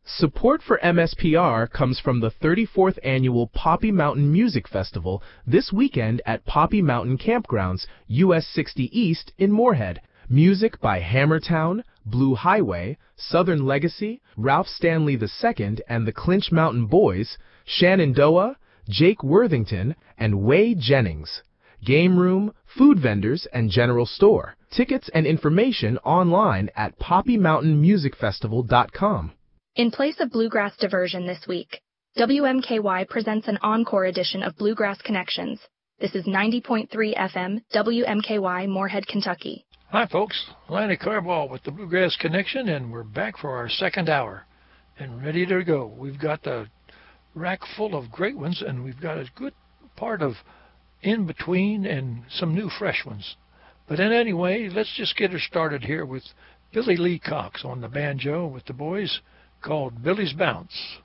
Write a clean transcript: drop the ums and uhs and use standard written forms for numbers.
Support for MSPR comes from the 34th Annual Poppy Mountain Music Festival this weekend at Poppy Mountain Campgrounds, US 60 East in Moorhead. Music by Hammertown, Blue Highway, Southern Legacy, Ralph Stanley II and the Clinch Mountain Boys, Shenandoah, Jake Worthington, and Way Jennings. Game room, food vendors, and general store. Tickets and information online at poppymountainmusicfestival.com. In place of bluegrass diversion this week, WMKY presents an encore edition of Bluegrass Connections. This is 90.3 FM, WMKY, Moorhead, Kentucky. Hi, folks. Lanny Carball with the Bluegrass Connection, and we're back for our second hour and ready to go. We've got a rack full of great ones, and we've got a good part of in between and some new fresh ones. But anyway, let's just get her started here with Billy Lee Cox on the banjo with the boys, called Billy's Bounce.